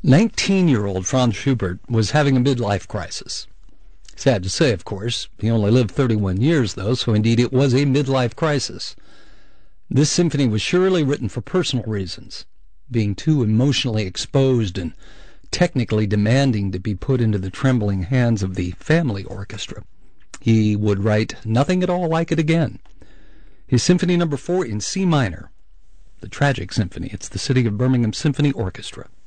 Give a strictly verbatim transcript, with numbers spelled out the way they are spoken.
nineteen-year-old Franz Schubert was having a midlife crisis. Sad to say, of course. He only lived thirty-one years, though, so indeed it was a midlife crisis. This symphony was surely written for personal reasons, being too emotionally exposed and technically demanding to be put into the trembling hands of the family orchestra. He would write nothing at all like it again. His Symphony Number Four in C minor, the tragic symphony. It's the City of Birmingham Symphony Orchestra.